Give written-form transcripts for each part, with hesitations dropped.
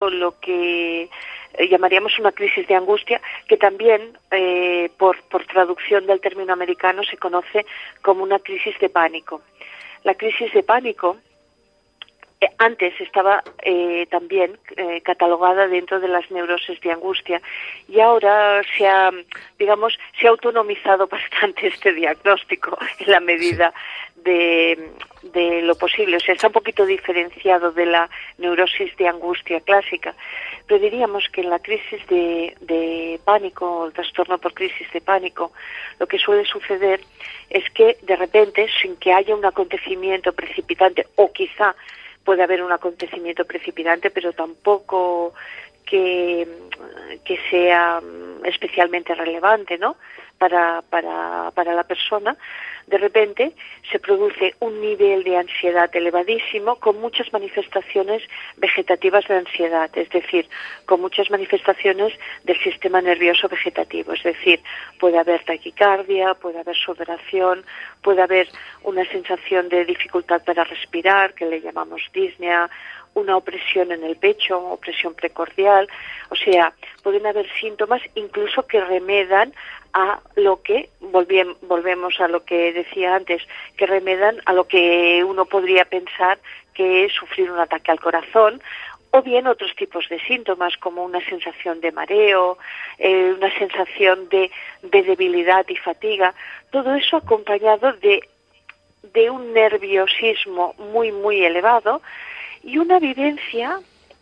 con lo que llamaríamos una crisis de angustia, que también, por traducción del término americano, se conoce como una crisis de pánico. La crisis de pánico antes estaba también catalogada dentro de las neurosis de angustia, y ahora se ha autonomizado bastante este diagnóstico en la medida de lo posible. O sea, está un poquito diferenciado de la neurosis de angustia clásica, pero diríamos que en la crisis de pánico, o el trastorno por crisis de pánico, lo que suele suceder es que de repente, sin que haya un acontecimiento precipitante, o quizá puede haber un acontecimiento precipitante, pero tampoco que sea especialmente relevante, ¿no?, para la persona, de repente se produce un nivel de ansiedad elevadísimo, con muchas manifestaciones vegetativas de ansiedad, es decir, con muchas manifestaciones del sistema nervioso vegetativo, es decir, puede haber taquicardia, puede haber sudoración, puede haber una sensación de dificultad para respirar, que le llamamos disnea, una opresión en el pecho, opresión precordial. O sea, pueden haber síntomas incluso que remedan a lo que, volvemos a lo que decía antes, que remedan a lo que uno podría pensar que es sufrir un ataque al corazón, o bien otros tipos de síntomas como una sensación de mareo, una sensación de debilidad y fatiga, todo eso acompañado de un nerviosismo muy, muy elevado, y una vivencia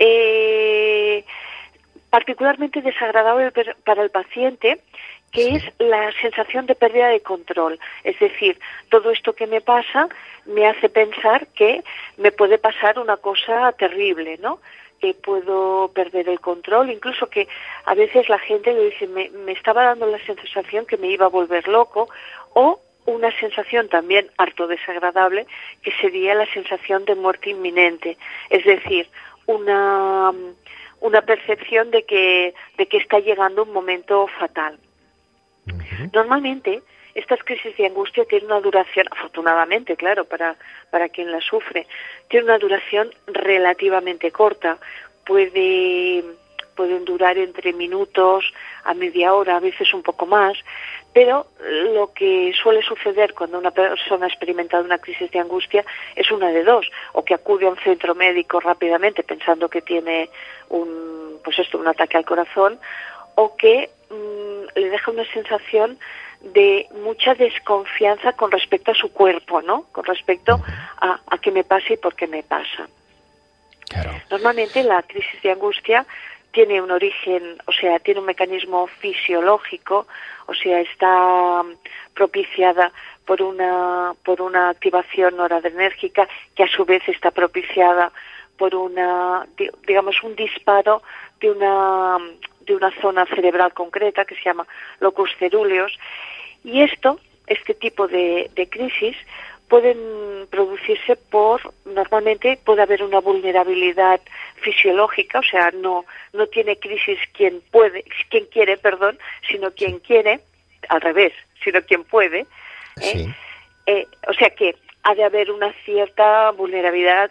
particularmente desagradable para el paciente, que es la sensación de pérdida de control. Es decir, todo esto que me pasa me hace pensar que me puede pasar una cosa terrible, ¿no?, que puedo perder el control, incluso que a veces la gente le dice, me estaba dando la sensación que me iba a volver loco, o una sensación también harto desagradable, que sería la sensación de muerte inminente, es decir, una percepción de que está llegando un momento fatal. Uh-huh. Normalmente, estas crisis de angustia tienen una duración, afortunadamente, claro, para quien la sufre, tiene una duración relativamente corta. Pueden durar entre minutos a media hora, a veces un poco más, pero lo que suele suceder cuando una persona ha experimentado una crisis de angustia es una de dos: o que acude a un centro médico rápidamente pensando que tiene un ataque al corazón, o que le deja una sensación de mucha desconfianza con respecto a su cuerpo, ¿no?, con respecto a qué me pasa y por qué me pasa. Claro. Normalmente la crisis de angustia tiene un origen, o sea, tiene un mecanismo fisiológico, o sea, está propiciada por una activación noradrenérgica, que a su vez está propiciada por un disparo de una zona cerebral concreta que se llama locus cerúleos, y este tipo de crisis pueden producirse normalmente puede haber una vulnerabilidad fisiológica, o sea, no tiene crisis quien quiere, sino quien quiere, al revés, sino quien puede. Sí. O sea que ha de haber una cierta vulnerabilidad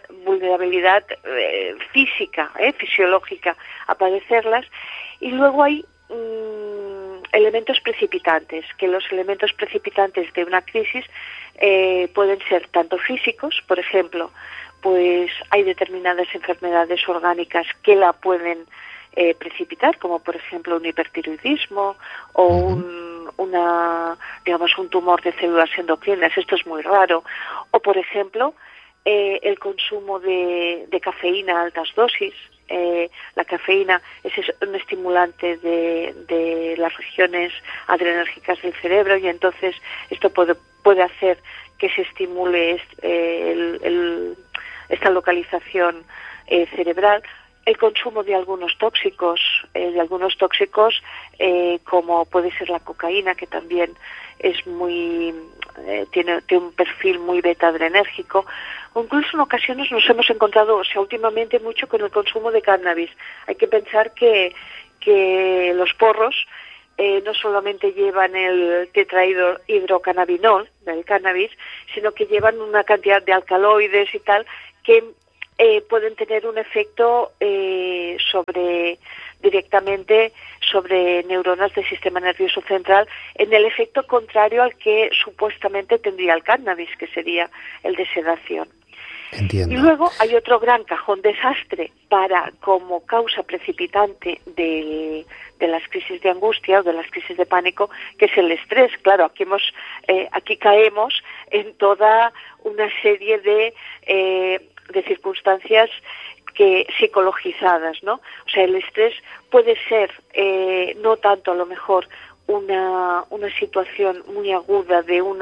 física, fisiológica a padecerlas, y luego hay elementos precipitantes, que los elementos precipitantes de una crisis pueden ser tanto físicos, por ejemplo, pues hay determinadas enfermedades orgánicas que la pueden precipitar, como por ejemplo un hipertiroidismo o un tumor de células endocrinas. Esto es muy raro. O por ejemplo el consumo de cafeína a altas dosis. La cafeína es un estimulante de las regiones adrenérgicas del cerebro, y entonces esto puede hacer que se estimule esta localización cerebral. El consumo de algunos tóxicos, como puede ser la cocaína, que también es tiene un perfil muy beta-adrenérgico, o incluso en ocasiones nos hemos encontrado, últimamente mucho con el consumo de cannabis. Hay que pensar que los porros no solamente llevan el tetrahidrocannabinol del cannabis, sino que llevan una cantidad de alcaloides y tal que pueden tener un efecto directamente sobre neuronas del sistema nervioso central, en el efecto contrario al que supuestamente tendría el cannabis, que sería el de sedación. Entiendo. Y luego hay otro gran cajón desastre como causa precipitante de las crisis de angustia o de las crisis de pánico, que es el estrés. Claro, aquí caemos en toda una serie de circunstancias psicologizadas, ¿no? O sea, el estrés puede ser no tanto a lo mejor una situación muy aguda de un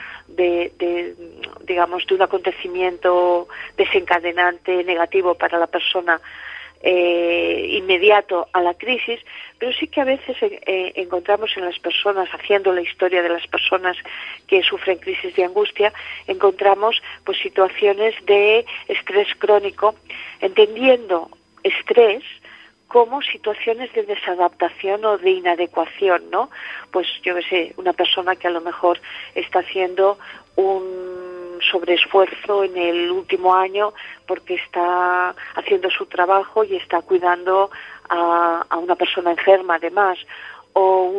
acontecimiento desencadenante negativo para la persona, inmediato a la crisis, pero sí que a veces encontramos en las personas, haciendo la historia de las personas que sufren crisis de angustia, encontramos pues situaciones de estrés crónico, entendiendo estrés como situaciones de desadaptación o de inadecuación, ¿no? Pues yo qué sé, una persona que a lo mejor está haciendo un sobreesfuerzo en el último año porque está haciendo su trabajo y está cuidando a una persona enferma además, o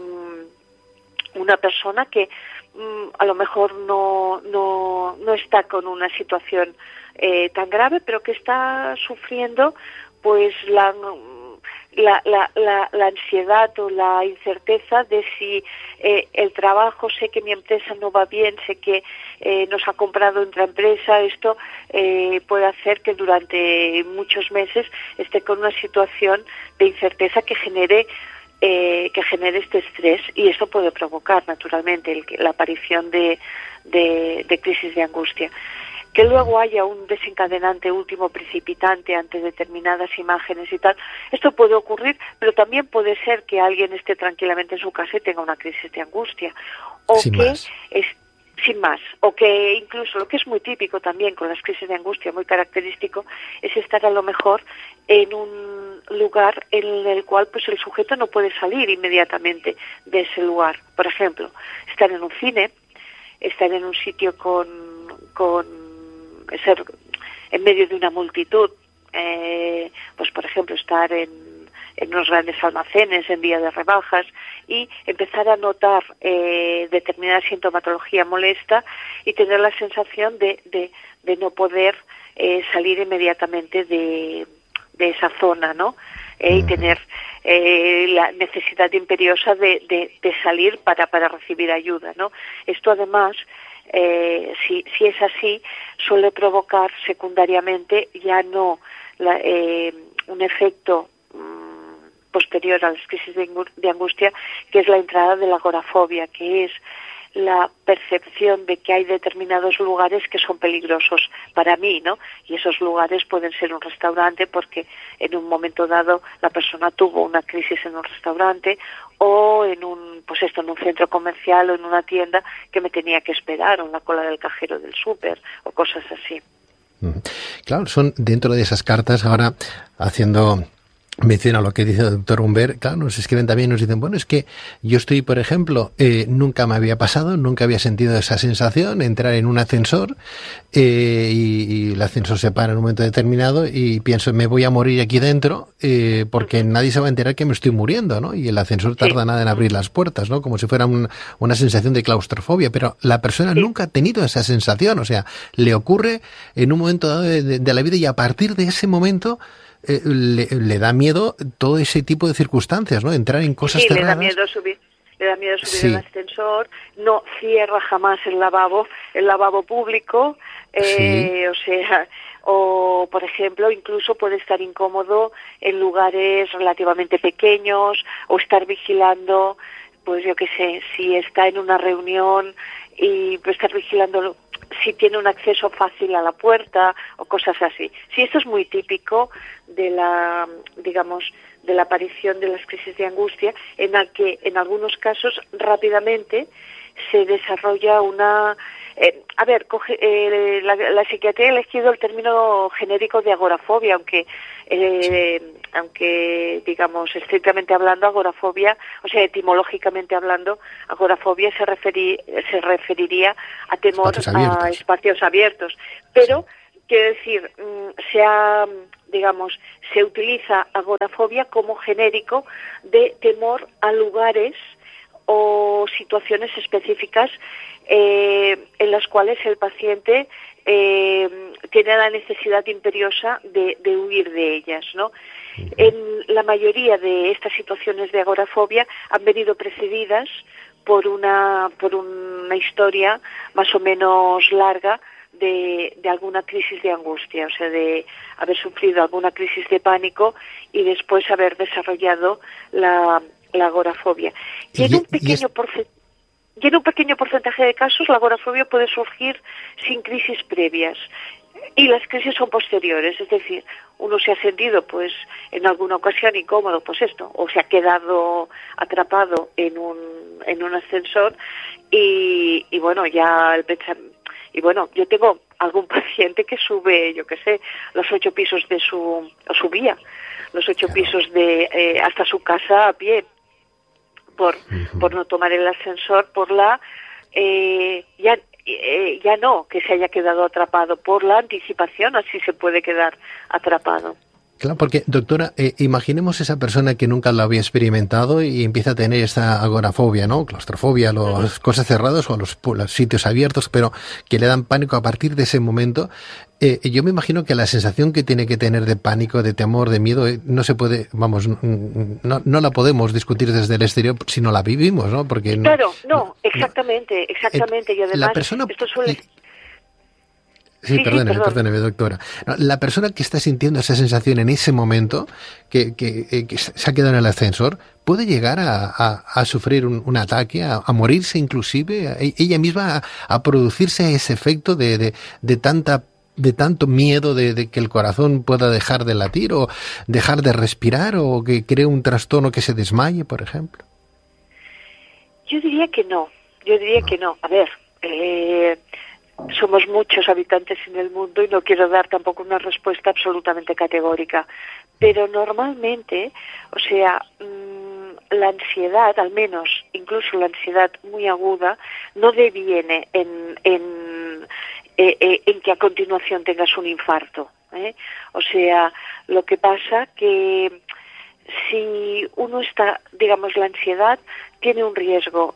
una persona que a lo mejor no está con una situación tan grave, pero que está sufriendo pues la ansiedad o la incerteza de si el trabajo, sé que mi empresa no va bien, sé que nos ha comprado otra empresa, esto puede hacer que durante muchos meses esté con una situación de incerteza que genere este estrés, y eso puede provocar naturalmente la aparición de crisis de angustia. Que luego haya un desencadenante último precipitante ante determinadas imágenes y tal, esto puede ocurrir, pero también puede ser que alguien esté tranquilamente en su casa y tenga una crisis de angustia, o sin más, o que incluso, lo que es muy típico también con las crisis de angustia, muy característico, es estar a lo mejor en un lugar en el cual pues el sujeto no puede salir inmediatamente de ese lugar. Por ejemplo, estar en un cine, estar en un sitio ser en medio de una multitud, pues por ejemplo estar en unos grandes almacenes en día de rebajas y empezar a notar determinada sintomatología molesta y tener la sensación de no poder salir inmediatamente de esa zona, ¿no? Y tener la necesidad imperiosa de salir para recibir ayuda, ¿no? Esto además, si es así, suele provocar secundariamente ya no un efecto posterior a las crisis de angustia, que es la entrada de la agorafobia, que es la percepción de que hay determinados lugares que son peligrosos para mí, ¿no? Y esos lugares pueden ser un restaurante porque en un momento dado la persona tuvo una crisis en un restaurante, o en un centro comercial o en una tienda que me tenía que esperar, o en la cola del cajero del súper, o cosas así. Claro, son dentro de esas cartas, ahora haciendo menciona lo que dice el doctor Humbert, claro, nos escriben también, nos dicen, bueno, es que yo estoy, por ejemplo, nunca me había pasado, nunca había sentido esa sensación, entrar en un ascensor y el ascensor se para en un momento determinado y pienso, me voy a morir aquí dentro porque nadie se va a enterar que me estoy muriendo, ¿no? Y el ascensor tarda nada en abrir las puertas, ¿no? Como si fuera una sensación de claustrofobia, pero la persona nunca ha tenido esa sensación, o sea, le ocurre en un momento dado de la vida y a partir de ese momento le da miedo todo ese tipo de circunstancias, ¿no? Entrar en cosas cerradas. Le da miedo subir el ascensor, no cierra jamás el lavabo público, o por ejemplo, incluso puede estar incómodo en lugares relativamente pequeños, o estar vigilando, pues yo qué sé, si está en una reunión y estar vigilando si tiene un acceso fácil a la puerta o cosas así. Sí, esto es muy típico de la aparición de las crisis de angustia, en la que en algunos casos rápidamente se desarrolla una... la psiquiatría ha elegido el término genérico de agorafobia, aunque digamos estrictamente hablando agorafobia, o sea, etimológicamente hablando, agorafobia se referiría a temor a espacios abiertos, pero quiero decir, se utiliza agorafobia como genérico de temor a lugares o situaciones específicas en las cuales el paciente tiene la necesidad imperiosa de huir de ellas, ¿no? En la mayoría de estas situaciones de agorafobia han venido precedidas por una historia más o menos larga de alguna crisis de angustia, o sea, de haber sufrido alguna crisis de pánico y después haber desarrollado la agorafobia. Y en un pequeño porcentaje de casos la agorafobia puede surgir sin crisis previas y las crisis son posteriores, es decir, uno se ha sentido pues en alguna ocasión incómodo, pues esto, o se ha quedado atrapado en un ascensor y bueno, ya yo tengo algún paciente que sube, yo qué sé, los 8 pisos subía los 8 pisos hasta su casa a pie por no tomar el ascensor, por la ya no que se haya quedado atrapado, por la anticipación, así se puede quedar atrapado. Claro, porque, doctora, imaginemos esa persona que nunca lo había experimentado y empieza a tener esta agorafobia, ¿no? Claustrofobia, las cosas cerradas o los sitios abiertos, pero que le dan pánico a partir de ese momento. Yo me imagino que la sensación que tiene que tener de pánico, de temor, de miedo, no se puede, no la podemos discutir desde el exterior si no la vivimos, ¿no? Porque exactamente. Y además, la persona, esto suele... Sí, perdóneme, doctora. La persona que está sintiendo esa sensación en ese momento, que se ha quedado en el ascensor, puede llegar a sufrir un ataque, a morirse inclusive, ella misma a producirse ese efecto de tanto miedo de que el corazón pueda dejar de latir o dejar de respirar o que cree un trastorno que se desmaye, por ejemplo. Yo diría que no. A ver, somos muchos habitantes en el mundo y no quiero dar tampoco una respuesta absolutamente categórica, pero normalmente, o sea, la ansiedad, al menos incluso la ansiedad muy aguda, no deviene en que a continuación tengas un infarto, ¿eh? O sea, lo que pasa que si uno está, digamos, la ansiedad tiene un riesgo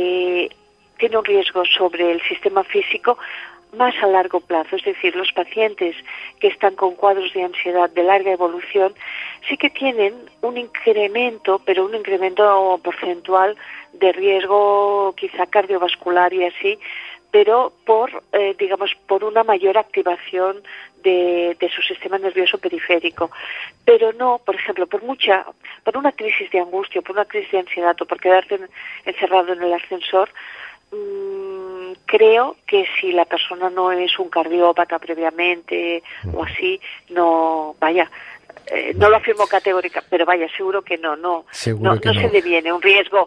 sobre el sistema físico más a largo plazo, es decir, los pacientes que están con cuadros de ansiedad de larga evolución sí que tienen un incremento, pero un incremento porcentual de riesgo quizá cardiovascular y así, pero por una mayor activación de su sistema nervioso periférico, pero no, por ejemplo, por una crisis de angustia, por una crisis de ansiedad o por quedarte encerrado en el ascensor. Creo que si la persona no es un cardiópata previamente o así, no lo afirmo categórica, pero seguro que no se deviene un riesgo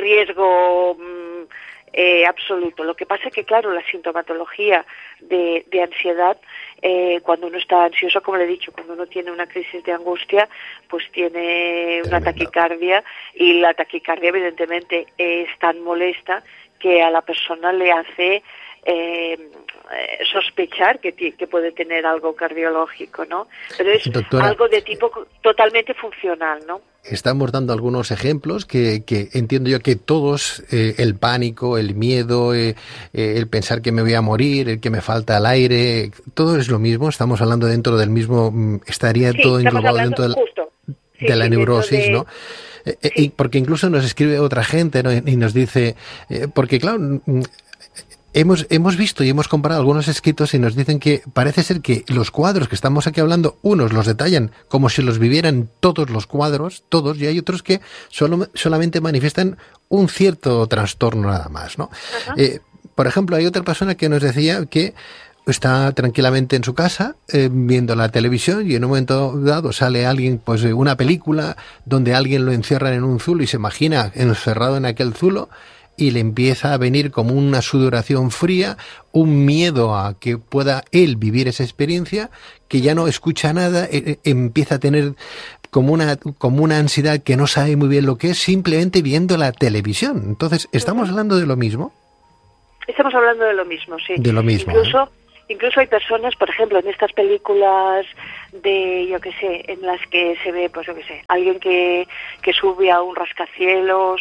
absoluto. Lo que pasa es que, claro, la sintomatología de ansiedad, cuando uno está ansioso, como le he dicho, cuando uno tiene una crisis de angustia, pues tiene una taquicardia, y la taquicardia evidentemente es tan molesta que a la persona le hace sospechar que puede tener algo cardiológico, ¿no? Pero es, doctora, algo de tipo totalmente funcional, ¿no? Estamos dando algunos ejemplos que entiendo yo que todos, el pánico, el miedo, el pensar que me voy a morir, el que me falta el aire, todo es lo mismo. Estamos hablando dentro del mismo, estaría todo englobado dentro de la neurosis, ¿no? Y porque incluso nos escribe otra gente, ¿no? Y nos dice, porque claro, hemos visto y hemos comparado algunos escritos y nos dicen que parece ser que los cuadros que estamos aquí hablando, unos los detallan como si los vivieran todos los cuadros, todos, y hay otros que solamente manifiestan un cierto trastorno nada más, ¿no? Por ejemplo, hay otra persona que nos decía que está tranquilamente en su casa viendo la televisión y en un momento dado sale alguien, pues una película donde alguien lo encierra en un zulo y se imagina encerrado en aquel zulo y le empieza a venir como una sudoración fría, un miedo a que pueda él vivir esa experiencia, que ya no escucha nada, empieza a tener como una ansiedad que no sabe muy bien lo que es, simplemente viendo la televisión. Entonces, ¿estamos hablando de lo mismo? Estamos hablando de lo mismo, sí. De lo mismo. Incluso incluso hay personas, por ejemplo, en estas películas de, yo qué sé, en las que se ve, pues yo qué sé, alguien que sube a un rascacielos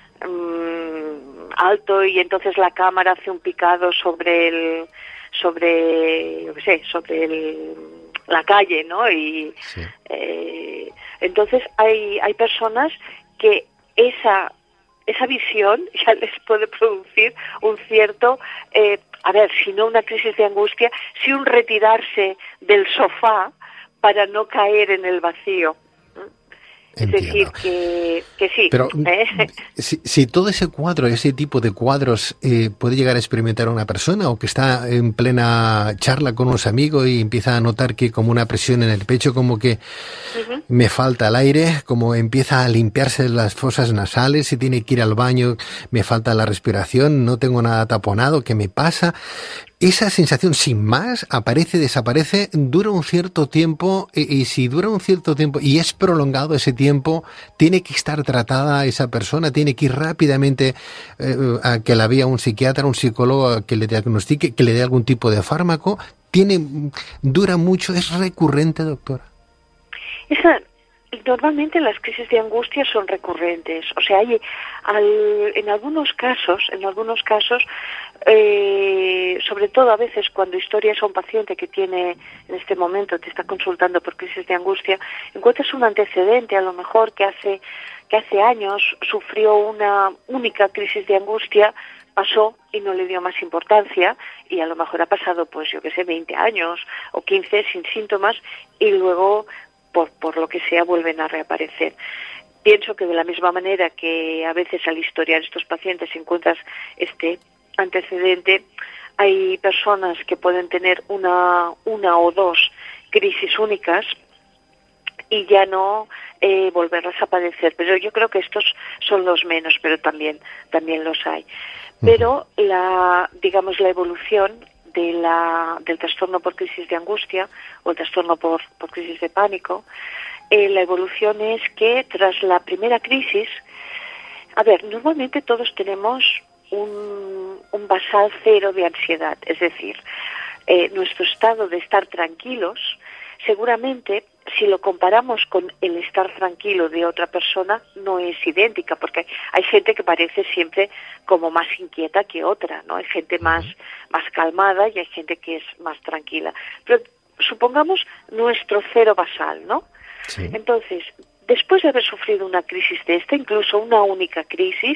alto y entonces la cámara hace un picado sobre yo qué sé, la calle, ¿no? Y Sí. entonces hay personas que esa visión ya les puede producir un cierto, si no una crisis de angustia, sí un retirarse del sofá para no caer en el vacío. Es decir, Entiendo. que sí. Pero si todo ese cuadro, ese tipo de cuadros puede llegar a experimentar una persona o que está en plena charla con unos amigos y empieza a notar que como una presión en el pecho, como que Uh-huh. me falta el aire, como empieza a limpiarse las fosas nasales, si tiene que ir al baño, me falta la respiración, no tengo nada taponado, ¿qué me pasa? Esa sensación sin más aparece, desaparece, dura un cierto tiempo y si dura un cierto tiempo y es prolongado ese tiempo, tiene que estar tratada esa persona, tiene que ir rápidamente a que la vea un psiquiatra, un psicólogo, a que le diagnostique, que le dé algún tipo de fármaco. Dura mucho, es recurrente, doctora. Normalmente las crisis de angustia son recurrentes. O sea, en algunos casos, sobre todo a veces cuando historias a un paciente que tiene en este momento te está consultando por crisis de angustia, encuentras un antecedente, a lo mejor que hace años sufrió una única crisis de angustia, pasó y no le dio más importancia y a lo mejor ha pasado, pues yo que sé, 20 años o 15 sin síntomas y luego por lo que sea vuelven a reaparecer. Pienso que de la misma manera que a veces al historiar estos pacientes encuentras este antecedente, hay personas que pueden tener una o dos crisis únicas y ya no volverlas a padecer. Pero yo creo que estos son los menos, pero también los hay. Pero la evolución del trastorno por crisis de angustia o el trastorno por crisis de pánico, la evolución es que tras la primera crisis, normalmente todos tenemos un basal cero de ansiedad, es decir, nuestro estado de estar tranquilos, seguramente si lo comparamos con el estar tranquilo de otra persona no es idéntica, porque hay gente que parece siempre como más inquieta que otra, ¿no? Hay gente más calmada y hay gente que es más tranquila. Pero supongamos nuestro cero basal, ¿no? Sí. Entonces, después de haber sufrido una crisis de esta, incluso una única crisis,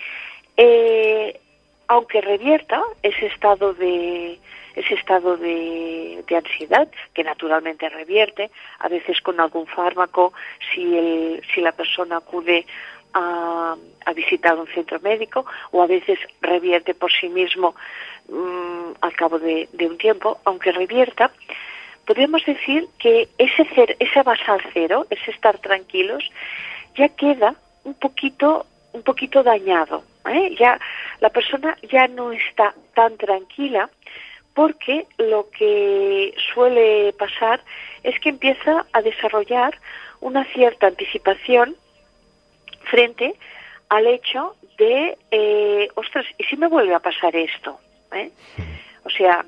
aunque revierta ese estado de ansiedad, que naturalmente revierte, a veces con algún fármaco, si la persona acude a visitar un centro médico, o a veces revierte por sí mismo al cabo de un tiempo, aunque revierta, podríamos decir que ese basal cero, ese estar tranquilos, ya queda un poquito dañado, ya la persona ya no está tan tranquila, porque lo que suele pasar es que empieza a desarrollar una cierta anticipación frente al hecho de, ¿y si me vuelve a pasar esto? O sea,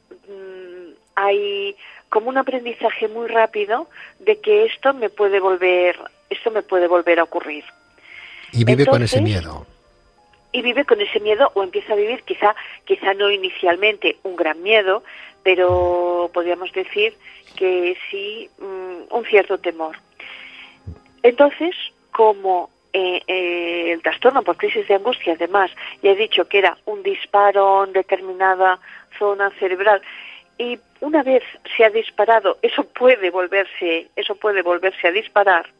hay como un aprendizaje muy rápido de que esto me puede volver a ocurrir. Y vive con ese miedo. Y vive con ese miedo, o empieza a vivir quizá no inicialmente un gran miedo, pero podríamos decir que sí un cierto temor. Entonces, como el trastorno por crisis de angustia, además, ya he dicho que era un disparo en determinada zona cerebral, y una vez se ha disparado, eso puede volverse a disparar.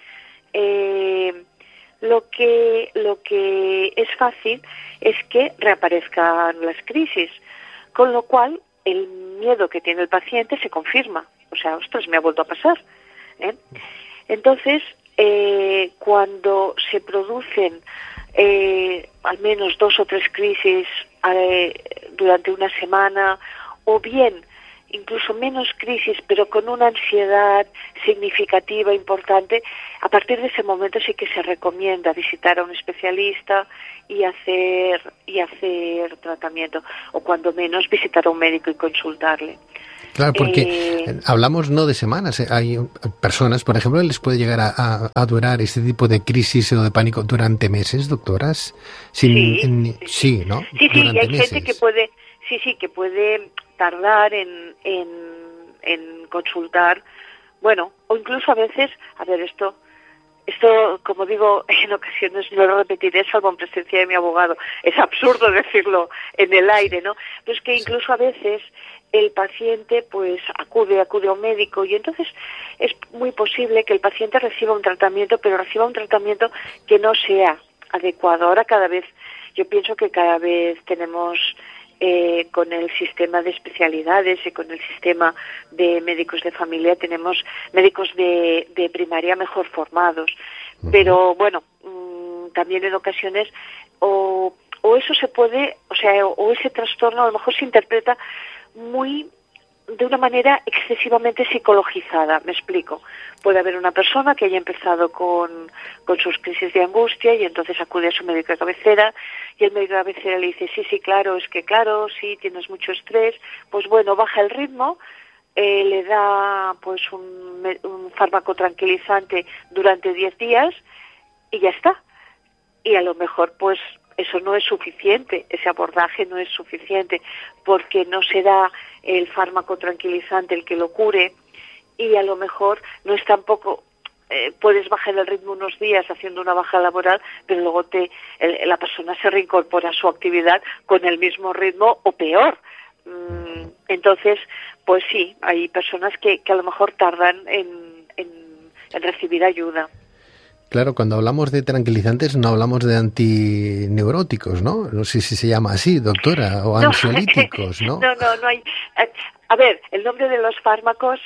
Lo que es fácil es que reaparezcan las crisis, con lo cual el miedo que tiene el paciente se confirma. O sea, ostras, me ha vuelto a pasar. Entonces, cuando se producen al menos 2 o 3 crisis durante una semana, o bien incluso menos crisis, pero con una ansiedad significativa, importante, a partir de ese momento sí que se recomienda visitar a un especialista y hacer tratamiento, o cuando menos visitar a un médico y consultarle. Claro, porque hablamos no de semanas. Hay personas, por ejemplo, les puede llegar a durar este tipo de crisis o de pánico durante meses, doctoras. Sí, ¿No? Sí, durante y hay meses. gente que puede tardar en consultar, bueno, o incluso a veces, esto, como digo, en ocasiones no lo repetiré salvo en presencia de mi abogado. Es absurdo decirlo en el aire, ¿no? Pero es que incluso a veces el paciente pues acude a un médico y entonces es muy posible que el paciente reciba un tratamiento, pero reciba un tratamiento que no sea adecuado. Ahora yo pienso que cada vez tenemos con el sistema de especialidades y con el sistema de médicos de familia, tenemos médicos de primaria mejor formados. Pero bueno, también en ocasiones o eso se puede, o ese trastorno a lo mejor se interpreta de una manera excesivamente psicologizada. Me explico. Puede haber una persona que haya empezado con sus crisis de angustia y entonces acude a su médico de cabecera y el médico de cabecera le dice, sí, claro, sí, tienes mucho estrés, pues bueno, baja el ritmo, le da pues un fármaco tranquilizante durante 10 días y ya está. Y a lo mejor pues eso no es suficiente, ese abordaje no es suficiente, porque no será el fármaco tranquilizante el que lo cure y a lo mejor no es tampoco, puedes bajar el ritmo unos días haciendo una baja laboral, pero luego la persona se reincorpora a su actividad con el mismo ritmo o peor. Entonces, pues sí, hay personas que a lo mejor tardan en recibir ayuda. Claro, cuando hablamos de tranquilizantes no hablamos de antineuróticos, ¿no? No sé si se llama así, doctora, o ansiolíticos, ¿no? No hay. A ver, el nombre de los fármacos,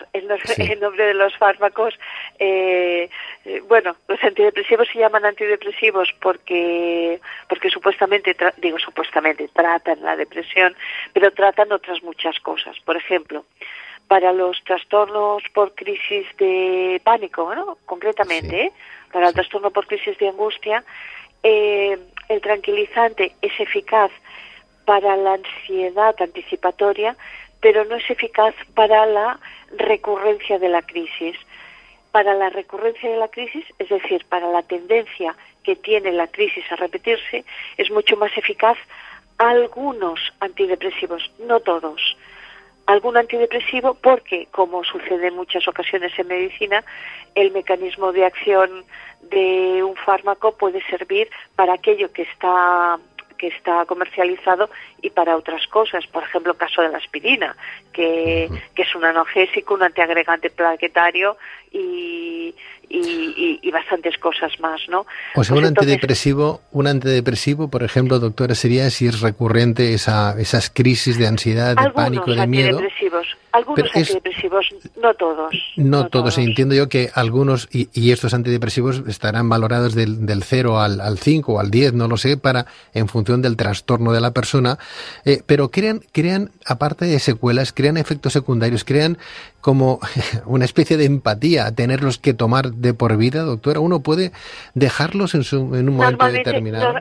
bueno, los antidepresivos se llaman antidepresivos porque supuestamente tratan la depresión, pero tratan otras muchas cosas. Por ejemplo, para los trastornos por crisis de pánico, ¿no? Concretamente, para el trastorno por crisis de angustia, el tranquilizante es eficaz para la ansiedad anticipatoria, pero no es eficaz para la recurrencia de la crisis. Para la recurrencia de la crisis, es decir, para la tendencia que tiene la crisis a repetirse, es mucho más eficaz algunos antidepresivos, no todos. Algún antidepresivo porque, como sucede en muchas ocasiones en medicina, el mecanismo de acción de un fármaco puede servir para aquello que está comercializado y para otras cosas. Por ejemplo, el caso de la aspirina, que es un analgésico, un antiagregante plaquetario y bastantes cosas más, ¿no? O sea, pues un antidepresivo, por ejemplo, doctora, sería si es recurrente esas crisis de ansiedad, de pánico, de miedo. Algunos antidepresivos, no todos. No todos. Entiendo yo que algunos, y estos antidepresivos estarán valorados del 0 al 5 o al 10, no lo sé, en función del trastorno de la persona, pero crean, aparte de secuelas, crean efectos secundarios, crean como una especie de empatía, tenerlos que tomar de por vida, doctora. ¿Uno puede dejarlos en un momento determinado?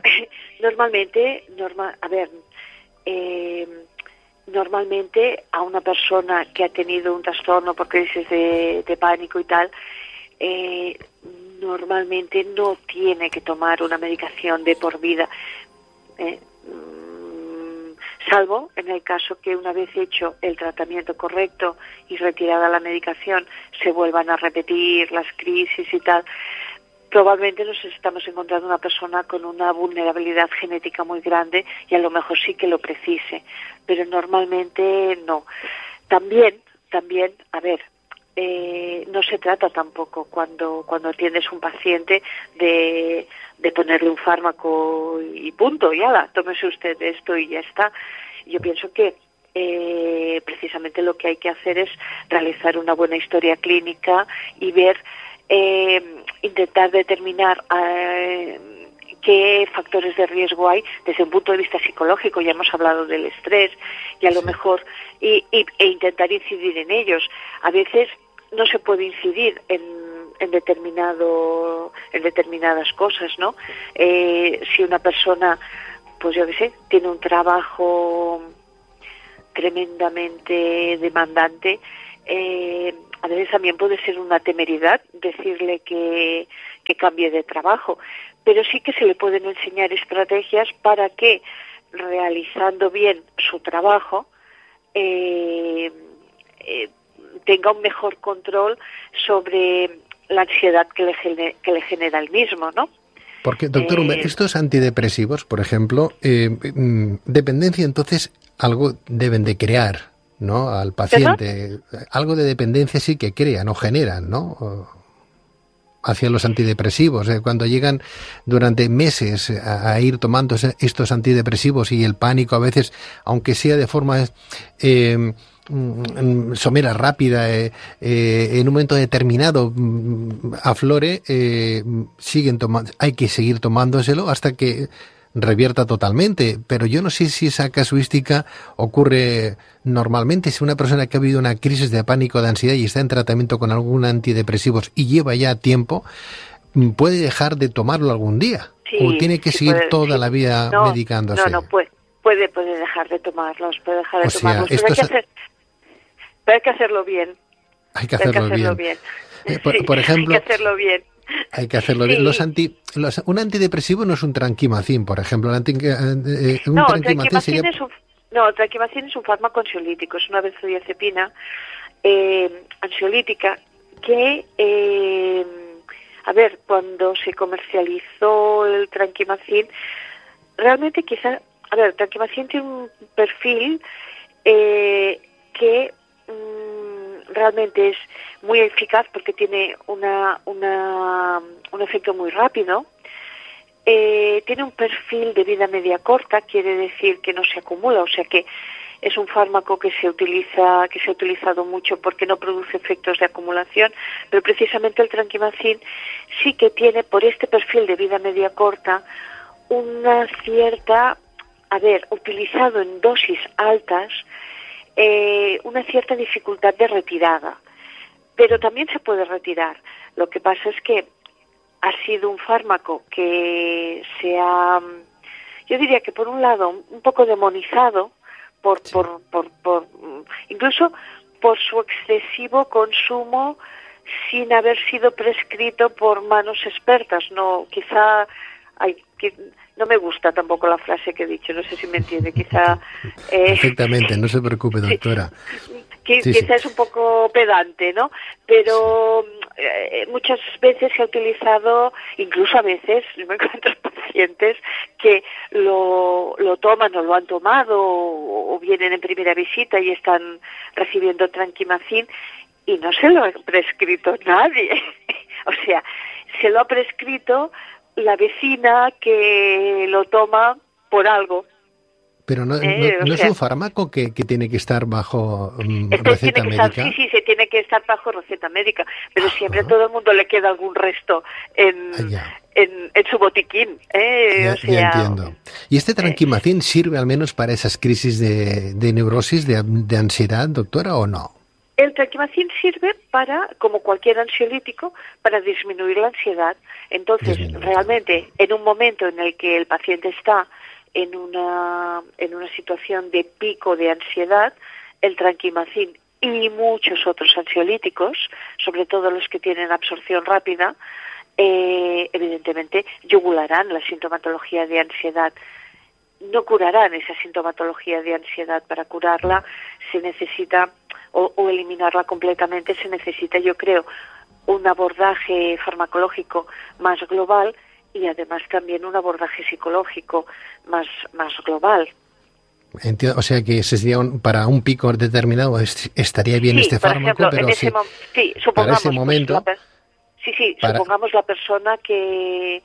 Normalmente a una persona que ha tenido un trastorno por crisis de pánico y tal, normalmente no tiene que tomar una medicación de por vida, salvo en el caso que una vez hecho el tratamiento correcto y retirada la medicación se vuelvan a repetir las crisis y tal. Probablemente nos estamos encontrando una persona con una vulnerabilidad genética muy grande y a lo mejor sí que lo precise, pero normalmente no. También, no se trata tampoco cuando atiendes un paciente de ponerle un fármaco y punto, y ala, tómese usted esto y ya está. Yo pienso que precisamente lo que hay que hacer es realizar una buena historia clínica y ver, intentar determinar qué factores de riesgo hay desde un punto de vista psicológico. Ya hemos hablado del estrés y a lo mejor e intentar incidir en ellos. A veces no se puede incidir en determinadas cosas, ¿no? Si una persona, pues yo qué sé, tiene un trabajo tremendamente demandante, a veces también puede ser una temeridad decirle que cambie de trabajo, pero sí que se le pueden enseñar estrategias para que, realizando bien su trabajo, tenga un mejor control sobre la ansiedad que le genera el mismo, ¿no? Porque, doctor Humbert, estos antidepresivos, por ejemplo, dependencia, entonces, algo deben de crear, ¿no? Al paciente. ¿Perdón? Algo de dependencia sí que crean o generan, ¿no? Hacia los antidepresivos. Cuando llegan durante meses a ir tomando estos antidepresivos y el pánico a veces, aunque sea de forma somera, rápida, en un momento determinado aflore, siguen tomando, hay que seguir tomándoselo hasta que revierta totalmente, pero yo no sé si esa casuística ocurre normalmente. Si una persona que ha vivido una crisis de pánico, de ansiedad y está en tratamiento con algún antidepresivos y lleva ya tiempo, ¿puede dejar de tomarlo algún día? Sí, ¿o tiene que seguir toda la vida medicándose? No, puede dejar de tomarlos, puede dejar de tomarlos. Pero hay que hacerlo bien. Hay que hacerlo bien. Por ejemplo, hay que hacerlo bien. Hay que hacerlo bien. Un antidepresivo no es un tranquimacín, por ejemplo. Tranquimacín es un fármaco ansiolítico, es una benzodiazepina ansiolítica que, cuando se comercializó el tranquimacín, realmente el tranquimacín tiene un perfil que realmente es muy eficaz porque tiene un efecto muy rápido, tiene un perfil de vida media corta, quiere decir que no se acumula, o sea que es un fármaco que se ha utilizado mucho porque no produce efectos de acumulación, pero precisamente el tranquimacín sí que tiene, por este perfil de vida media corta, una cierta, utilizado en dosis altas, una cierta dificultad de retirada, pero también se puede retirar. Lo que pasa es que ha sido un fármaco que se ha, yo diría que por un lado un poco demonizado incluso por su excesivo consumo sin haber sido prescrito por manos expertas. No me gusta tampoco la frase que he dicho, no sé si me entiende, quizá... Perfectamente, no se preocupe, doctora. Quizá es un poco pedante, ¿no? Pero muchas veces se ha utilizado, incluso a veces, yo me encuentro pacientes que lo toman o lo han tomado o vienen en primera visita y están recibiendo tranquimacín y no se lo ha prescrito nadie. O sea, se lo ha prescrito la vecina que lo toma por algo. Pero no es un fármaco que tiene que estar bajo receta médica. Sí, se tiene que estar bajo receta médica, pero siempre a todo el mundo le queda algún resto en su botiquín. Ya entiendo. ¿Y este tranquimacín sirve al menos para esas crisis de neurosis, de ansiedad, doctora, o no? El tranquimacín sirve como cualquier ansiolítico, para disminuir la ansiedad. Entonces, realmente, en un momento en el que el paciente está en una situación de pico de ansiedad, el tranquimacín y muchos otros ansiolíticos, sobre todo los que tienen absorción rápida, evidentemente yugularán la sintomatología de ansiedad. No curarán esa sintomatología de ansiedad. Para curarla se necesita, o eliminarla completamente, se necesita, yo creo, un abordaje farmacológico más global y además también un abordaje psicológico más global. Entiendo, o sea que sería para un pico determinado estaría bien este fármaco, ejemplo, pero supongamos, para ese momento... supongamos la persona que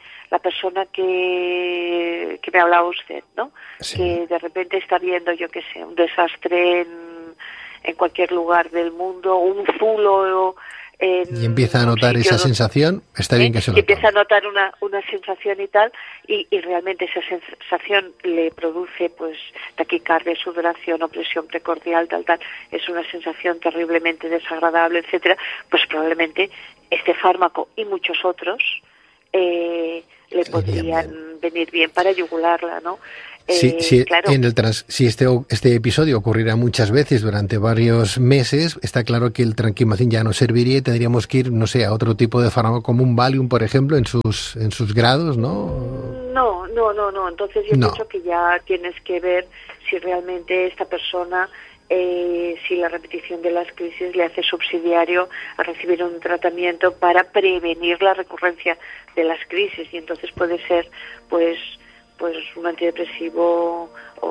me hablaba usted, ¿no? Sí. Que de repente está viendo, yo qué sé, un desastre en cualquier lugar del mundo, un zulo y empieza a notar esa sensación, está bien que se lo empieza tome. a notar una sensación y tal, y realmente esa sensación le produce pues taquicardia, sudoración, opresión precordial, tal, es una sensación terriblemente desagradable, etcétera, pues probablemente este fármaco y muchos otros le podrían venir bien para yugularla, ¿no? Claro. Si este episodio ocurriera muchas veces durante varios meses, está claro que el Trankimazin ya no serviría y tendríamos que ir, no sé, a otro tipo de fármaco como un Valium, por ejemplo, en sus grados, ¿no? No. Entonces yo pienso que ya tienes que ver si realmente esta persona, si la repetición de las crisis le hace subsidiario a recibir un tratamiento para prevenir la recurrencia de las crisis, y entonces puede ser pues un antidepresivo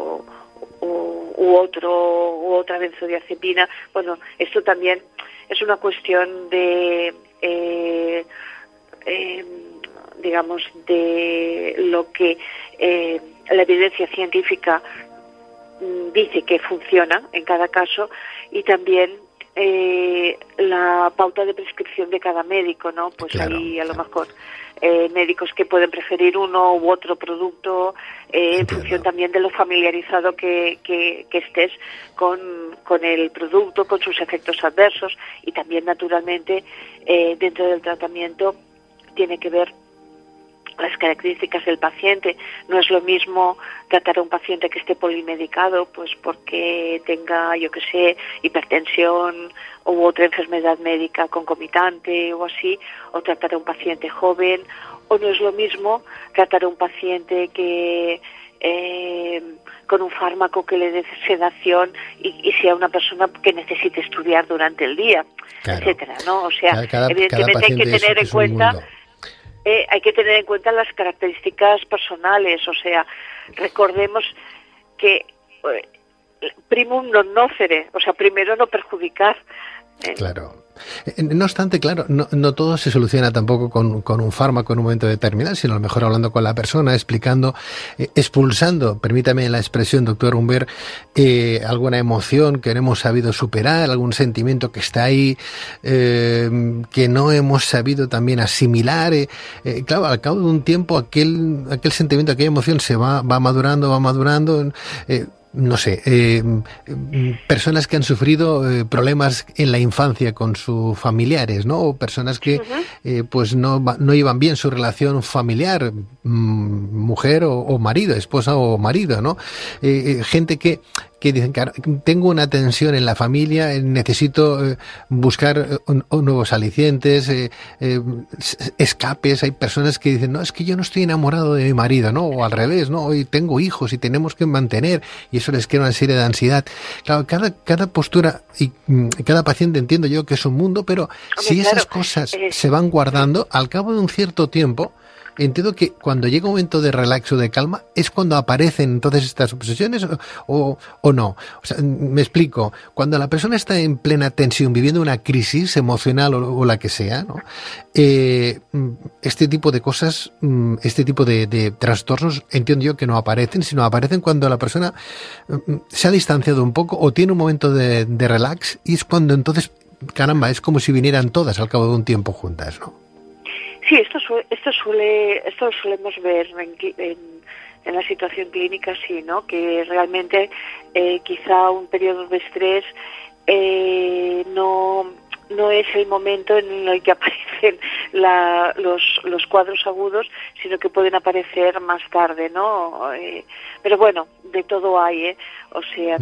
u otra benzodiazepina. Bueno, esto también es una cuestión de digamos de lo que la evidencia científica dice que funciona en cada caso, y también la pauta de prescripción de cada médico, ¿no? Pues claro, hay a lo mejor médicos que pueden preferir uno u otro producto en función también de lo familiarizado que estés con el producto, con sus efectos adversos, y también naturalmente dentro del tratamiento tiene que ver las características del paciente. No es lo mismo tratar a un paciente que esté polimedicado, pues porque tenga, yo que sé, hipertensión u otra enfermedad médica concomitante o así, o tratar a un paciente joven, o no es lo mismo tratar a un paciente que con un fármaco que le dé sedación y sea una persona que necesite estudiar durante el día, etcétera, ¿no? O sea, evidentemente hay que tener en cuenta las características personales. O sea, recordemos que primum non nocere, o sea, primero no perjudicar. Claro. No obstante, claro, no todo se soluciona tampoco con un fármaco en un momento determinado, sino a lo mejor hablando con la persona, explicando, expulsando, permítame la expresión, doctor Humbert, alguna emoción que no hemos sabido superar, algún sentimiento que está ahí, que no hemos sabido también asimilar. Claro, al cabo de un tiempo aquel sentimiento, aquella emoción se va madurando, no sé, personas que han sufrido problemas en la infancia con sus familiares, ¿no? O personas que pues no llevan bien su relación familiar, mujer o marido, esposa o marido, ¿no? Gente que dicen, claro, tengo una tensión en la familia, necesito buscar nuevos alicientes, escapes. Hay personas que dicen, no, es que yo no estoy enamorado de mi marido, ¿no? O al revés, ¿no? Hoy tengo hijos y tenemos que mantener, y eso les crea una serie de ansiedad. Claro, cada postura y cada paciente, entiendo yo que es un mundo, pero si esas cosas se van guardando, al cabo de un cierto tiempo, entiendo que cuando llega un momento de relax o de calma es cuando aparecen entonces estas obsesiones o no. O sea, me explico. Cuando la persona está en plena tensión, viviendo una crisis emocional o la que sea, ¿no? Este tipo de cosas, este tipo de trastornos, entiendo yo que no aparecen, sino aparecen cuando la persona se ha distanciado un poco o tiene un momento de relax, y es cuando entonces, caramba, es como si vinieran todas al cabo de un tiempo juntas, ¿no? Sí, esto lo solemos ver en la situación clínica, sí, ¿no? Que realmente quizá un periodo de estrés no es el momento en el que aparecen los cuadros agudos, sino que pueden aparecer más tarde, ¿no? Pero bueno, de todo hay, o sea,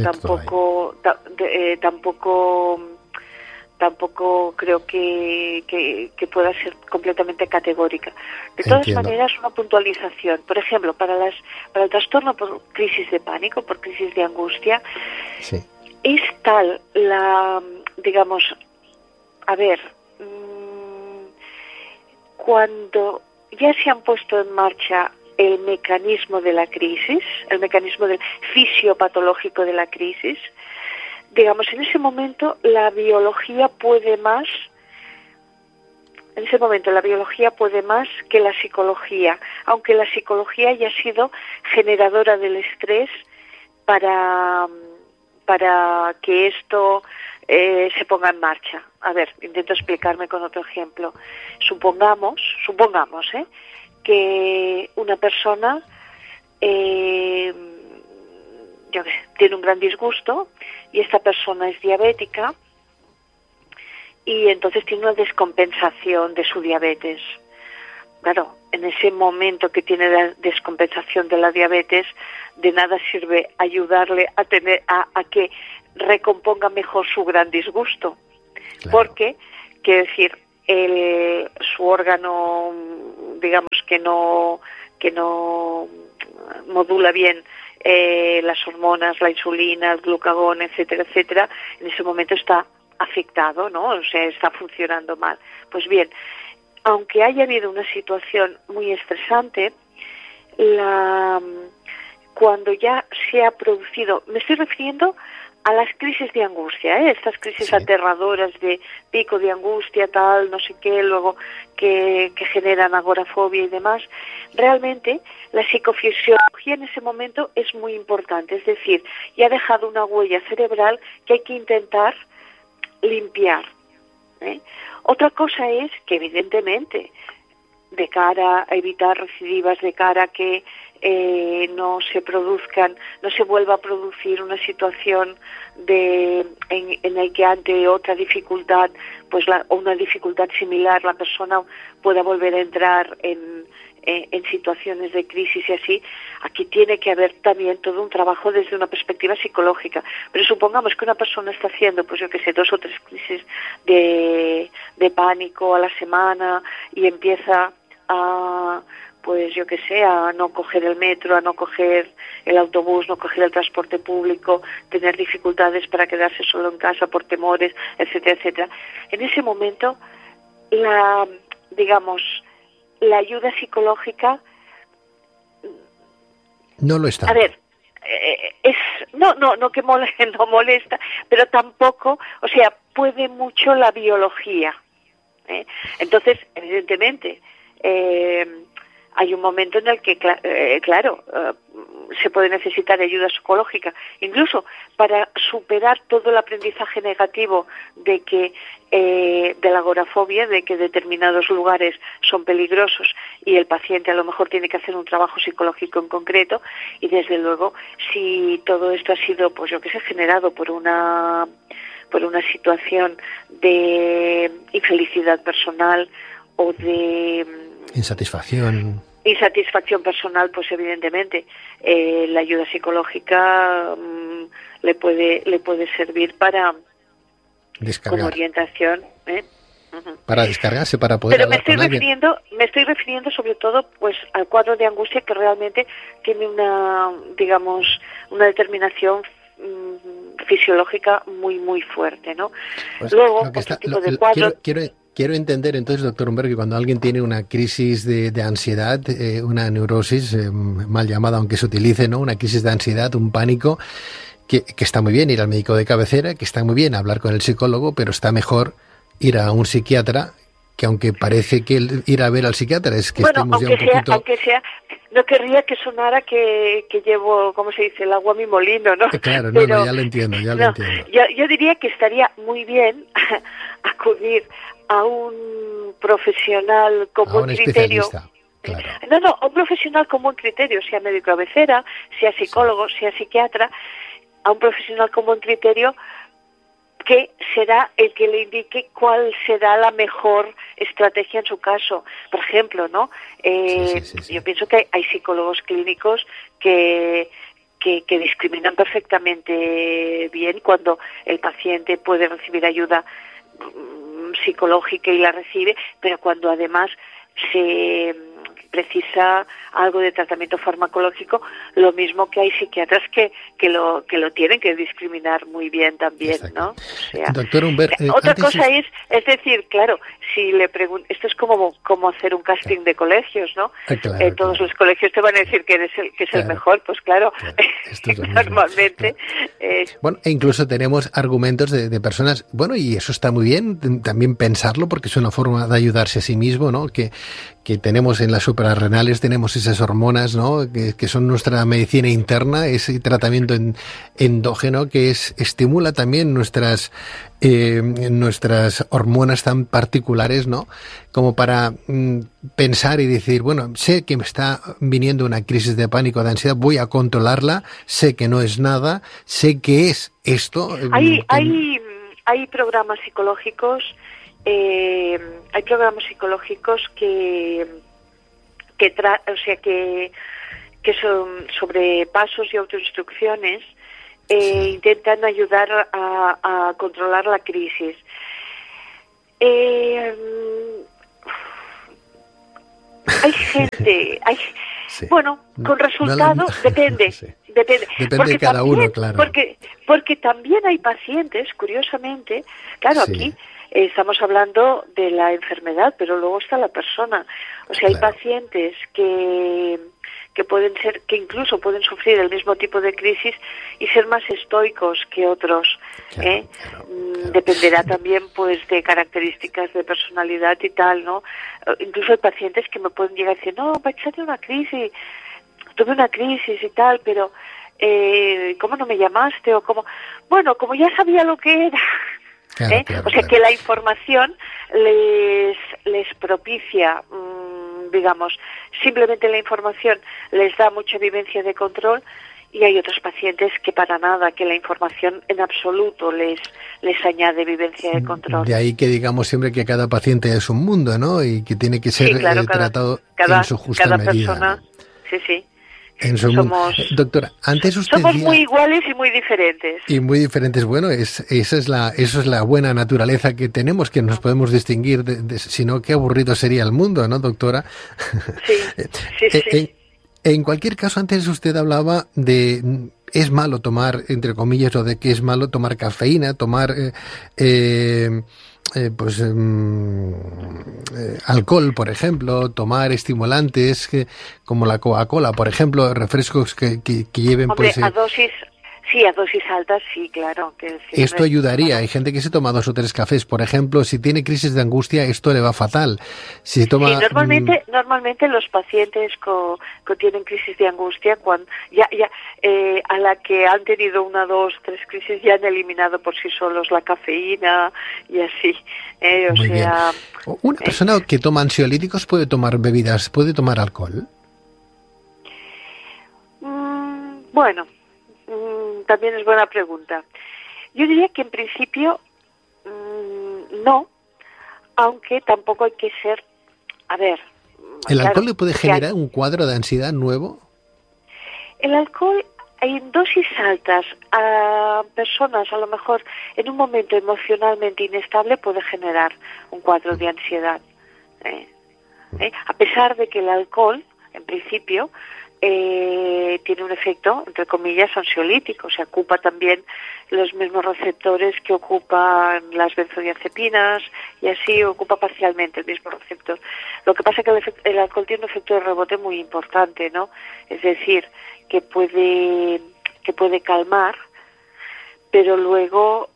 tampoco creo que pueda ser completamente categórica. De todas maneras, una puntualización. Por ejemplo, para el trastorno por crisis de pánico, por crisis de angustia, sí, es tal digamos, a ver, cuando ya se han puesto en marcha el mecanismo de la crisis, el mecanismo del fisiopatológico de la crisis, digamos, en ese momento la biología puede más que la psicología, aunque la psicología haya sido generadora del estrés para para que esto se ponga en marcha. A ver, intento explicarme con otro ejemplo. Supongamos, que una persona tiene un gran disgusto y esta persona es diabética y entonces tiene una descompensación de su diabetes. Claro, en ese momento que tiene la descompensación de la diabetes, de nada sirve ayudarle a que recomponga mejor su gran disgusto. Claro. Porque, quiero decir, su órgano, digamos que no modula bien las hormonas, la insulina, el glucagón, etcétera, etcétera, en ese momento está afectado, ¿no? O sea, está funcionando mal. Pues bien, aunque haya habido una situación muy estresante, cuando ya se ha producido, me estoy refiriendo a las crisis de angustia, estas crisis aterradoras de pico de angustia, tal, no sé qué, luego que generan agorafobia y demás, realmente la psicofisiología en ese momento es muy importante, es decir, ya ha dejado una huella cerebral que hay que intentar limpiar. Otra cosa es que evidentemente de cara a evitar recidivas, de cara a que no se vuelva a producir una situación en la que ante otra dificultad, pues o una dificultad similar, la persona pueda volver a entrar en situaciones de crisis y así, aquí tiene que haber también todo un trabajo desde una perspectiva psicológica. Pero supongamos que una persona está haciendo, pues 2 o 3 crisis de pánico a la semana y empieza a no coger el metro, a no coger el autobús, no coger el transporte público, tener dificultades para quedarse solo en casa por temores, etcétera, etcétera. En ese momento, la ayuda psicológica no lo está. A ver, no molesta, pero tampoco, o sea, puede mucho la biología. Entonces, evidentemente, hay un momento en el que, se puede necesitar ayuda psicológica, incluso para superar todo el aprendizaje negativo de la agorafobia, de que determinados lugares son peligrosos y el paciente a lo mejor tiene que hacer un trabajo psicológico en concreto. Y desde luego, si todo esto ha sido, generado por una situación de infelicidad personal o de insatisfacción personal, pues evidentemente la ayuda psicológica le puede servir para descargar, como orientación, para descargarse, para poder. Pero me estoy refiriendo sobre todo pues al cuadro de angustia, que realmente tiene una determinación fisiológica muy muy fuerte, ¿no? Pues luego otro tipo de cuadro. Quiero entender entonces, doctor Humbert, que cuando alguien tiene una crisis de ansiedad, una neurosis, mal llamada aunque se utilice, ¿no? Una crisis de ansiedad, un pánico, que está muy bien ir al médico de cabecera, que está muy bien hablar con el psicólogo, pero está mejor ir a un psiquiatra, que aunque parece que ir a ver al psiquiatra es que estemos ya un poquito... Aunque sea, no querría que sonara que llevo, ¿cómo se dice?, el agua a mi molino, ¿no? Claro, pero, ya lo entiendo. Yo diría que estaría muy bien acudir a un profesional con buen criterio. Claro. No, un profesional con buen criterio, sea médico de cabecera, sea psicólogo, sea psiquiatra, a un profesional con buen criterio que será el que le indique cuál será la mejor estrategia en su caso. Por ejemplo, ¿no? Yo pienso que hay psicólogos clínicos que discriminan perfectamente bien cuando el paciente puede recibir ayuda psicológica y la recibe, pero cuando además se precisa algo de tratamiento farmacológico, lo mismo que hay psiquiatras que lo tienen que discriminar muy bien también. Exacto. ¿No? O sea, doctor Humbert, otra cosa es decir, claro, si le esto es como hacer un casting de colegios, ¿no? Todos los colegios te van a decir que es el mejor, pues claro. Esto es normalmente. Claro. Bueno, e incluso tenemos argumentos de personas, bueno, y eso está muy bien, también pensarlo, porque es una forma de ayudarse a sí mismo, ¿no? Que tenemos en la suprarrenal intestinales tenemos esas hormonas, ¿no? Que son nuestra medicina interna, ese tratamiento endógeno que estimula también nuestras hormonas tan particulares, ¿no? Como para pensar y decir, bueno, sé que me está viniendo una crisis de pánico, de ansiedad, voy a controlarla, sé que no es nada, sé que es esto. Hay programas psicológicos, que son sobre pasos y autoinstrucciones. Sí. Intentan ayudar a controlar la crisis. Hay gente, sí. Bueno, con resultado depende. Sí. Depende de cada uno, claro. Porque también hay pacientes, curiosamente, claro, sí. Aquí estamos hablando de la enfermedad, pero luego está la persona. O sea, claro. Hay pacientes que incluso pueden sufrir el mismo tipo de crisis y ser más estoicos que otros. Claro. Dependerá también, pues, de características de personalidad y tal, ¿no? Incluso hay pacientes que me pueden llegar a decir, no, tuve una crisis y tal, pero ¿cómo no me llamaste? O como, bueno, como ya sabía lo que era. Claro, o sea, que la información les propicia, digamos, simplemente la información les da mucha vivencia de control, y hay otros pacientes que para nada, que la información en absoluto les añade vivencia de control. De ahí que digamos siempre que cada paciente es un mundo, ¿no? Y que tiene que ser sí, claro, tratado en su justa cada medida. Persona, sí. En su doctora, antes usted somos muy iguales y muy diferentes. Y muy diferentes. Bueno, eso es la buena naturaleza que tenemos, que nos podemos distinguir. Si no, qué aburrido sería el mundo, ¿no, doctora? Sí. En cualquier caso, antes usted hablaba de es malo tomar, entre comillas, o de que es malo tomar cafeína, tomar alcohol, por ejemplo, tomar estimulantes como la Coca-Cola, por ejemplo, refrescos que lleven... Hombre, a dosis altas, sí, claro. Esto ayudaría. Hay gente que se toma 2 o 3 cafés, por ejemplo. Si tiene crisis de angustia, esto le va fatal. Si toma, sí, normalmente los pacientes que tienen crisis de angustia, cuando a la que han tenido 1, 2, 3 crisis, ya han eliminado por sí solos la cafeína y así. Muy bien. ¿Una persona que toma ansiolíticos puede tomar bebidas, puede tomar alcohol? Bueno, también es buena pregunta. Yo diría que en principio no, aunque tampoco hay que ser... A ver... ¿El alcohol le puede generar un cuadro de ansiedad nuevo? El alcohol, en dosis altas, a personas a lo mejor en un momento emocionalmente inestable, puede generar un cuadro de ansiedad. A pesar de que el alcohol, en principio... tiene un efecto, entre comillas, ansiolítico, o sea, ocupa también los mismos receptores que ocupan las benzodiazepinas y así ocupa parcialmente el mismo receptor. Lo que pasa es que el alcohol tiene un efecto de rebote muy importante, ¿no? Es decir, que puede calmar, pero luego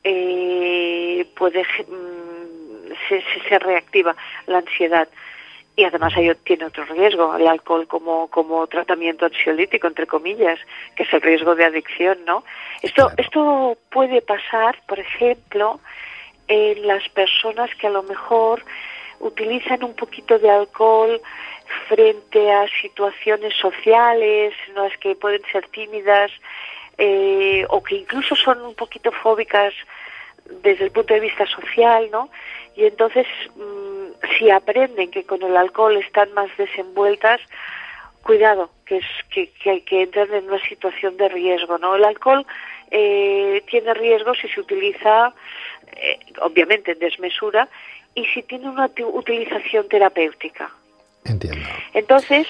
se reactiva la ansiedad. Y además tiene otro riesgo, el alcohol como tratamiento ansiolítico, entre comillas, que es el riesgo de adicción, ¿no? Esto puede pasar, por ejemplo, en las personas que a lo mejor utilizan un poquito de alcohol frente a situaciones sociales, en las que pueden ser tímidas, o que incluso son un poquito fóbicas desde el punto de vista social, ¿no? Y entonces, si aprenden que con el alcohol están más desenvueltas, cuidado, que entran en una situación de riesgo, ¿no? El alcohol tiene riesgo si se utiliza, obviamente, en desmesura, y si tiene una utilización terapéutica. Entiendo. Entonces,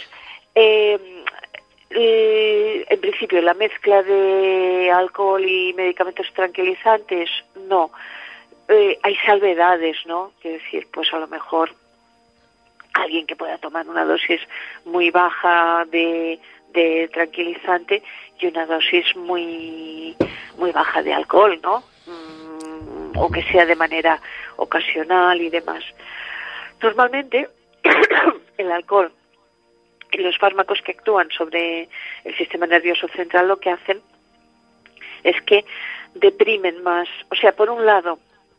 en principio, la mezcla de alcohol y medicamentos tranquilizantes, no. Hay salvedades, ¿no? Quiero decir, pues a lo mejor alguien que pueda tomar una dosis muy baja de tranquilizante y una dosis muy baja de alcohol, ¿no? O que sea de manera ocasional y demás. Normalmente, el alcohol los fármacos que actúan sobre el sistema nervioso central lo que hacen es que deprimen más. O sea, por un lado,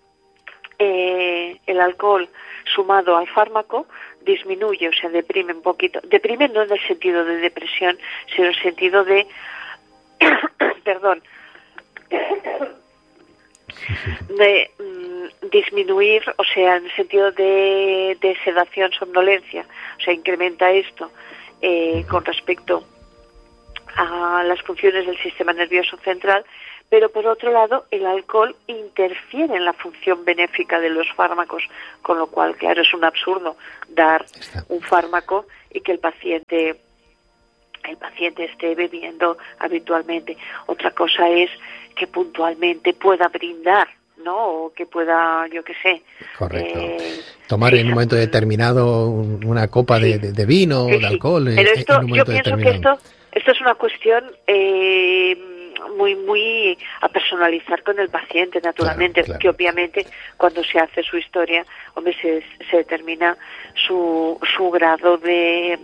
el alcohol sumado al fármaco disminuye, o sea, deprime un poquito. Deprime no en el sentido de depresión, sino en el sentido de, perdón, de disminuir, o sea, en el sentido de sedación, somnolencia. O sea, incrementa esto con respecto a las funciones del sistema nervioso central, pero por otro lado el alcohol interfiere en la función benéfica de los fármacos, con lo cual, claro, es un absurdo dar un fármaco y que el paciente esté bebiendo habitualmente. Otra cosa es que puntualmente pueda brindar, ¿no? O que pueda, yo qué sé. Correcto. Tomar en un momento determinado una copa de vino o de alcohol. Pero esto, en un momento yo pienso determinado. que esto es una cuestión muy a personalizar con el paciente, naturalmente, claro. que obviamente cuando se hace su historia, hombre, se determina su grado de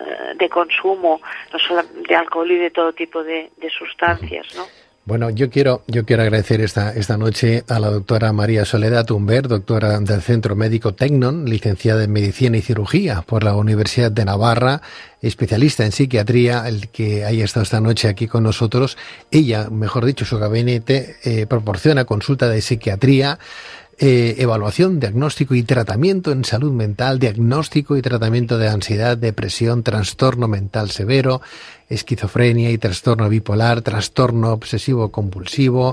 consumo, no solo de alcohol y de todo tipo de sustancias, ¿no? Bueno, yo quiero agradecer esta noche a la doctora María Soledad Humbert, doctora del Centro Médico Tecnon, licenciada en Medicina y Cirugía por la Universidad de Navarra, especialista en psiquiatría, el que haya estado esta noche aquí con nosotros. Ella, mejor dicho, su gabinete proporciona consulta de psiquiatría, evaluación, diagnóstico y tratamiento en salud mental, diagnóstico y tratamiento de ansiedad, depresión, trastorno mental severo, esquizofrenia y trastorno bipolar, trastorno obsesivo compulsivo,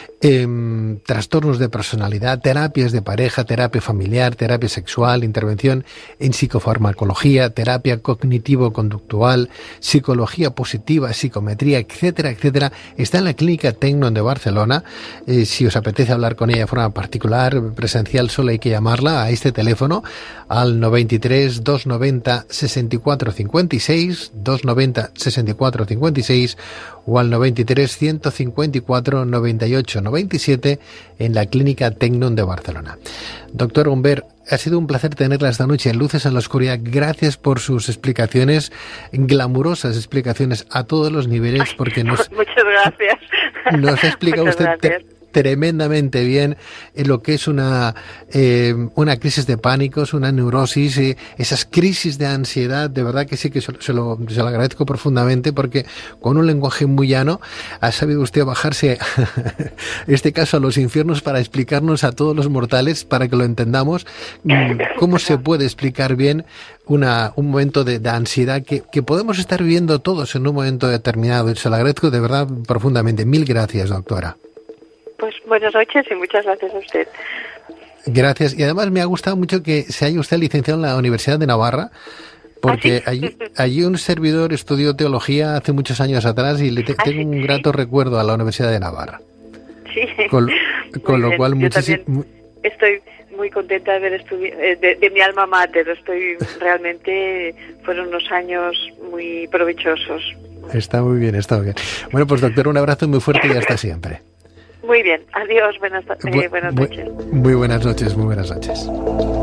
trastornos de personalidad, terapias de pareja, terapia familiar, terapia sexual, intervención en psicofarmacología, terapia cognitivo-conductual, psicología positiva, psicometría, etcétera, etcétera. Está en la Clínica Tecnon de Barcelona. Si os apetece hablar con ella de forma particular, presencial, solo hay que llamarla a este teléfono al 93 290 64 56, 290 64 56 o al 93 154 98 97 en la Clínica Tecnon de Barcelona. Doctor Humbert, ha sido un placer tenerla esta noche en Luces en la Oscuridad. Gracias por sus explicaciones, glamurosas explicaciones a todos los niveles, porque muchas gracias. Nos ha explicado usted tremendamente bien lo que es una crisis de pánicos, una neurosis, esas crisis de ansiedad. De verdad que sí que se lo agradezco profundamente, porque con un lenguaje muy llano ha sabido usted bajarse, en este caso, a los infiernos para explicarnos a todos los mortales, para que lo entendamos, cómo se puede explicar bien un momento de ansiedad que podemos estar viviendo todos en un momento determinado. Se lo agradezco de verdad profundamente. Mil gracias, doctora. Pues buenas noches y muchas gracias a usted. Gracias. Y además me ha gustado mucho que se haya usted licenciado en la Universidad de Navarra, porque ¿Ah, sí? allí un servidor estudió teología hace muchos años atrás y tengo un grato recuerdo a la Universidad de Navarra. Sí. Con lo cual, muchísimo. Estoy muy contenta de haber estudiado, de mi alma mater. Fueron unos años muy provechosos. Está muy bien, está muy bien. Bueno, pues doctor, un abrazo muy fuerte y hasta siempre. Muy bien, adiós, buenas noches. Muy buenas noches, muy buenas noches.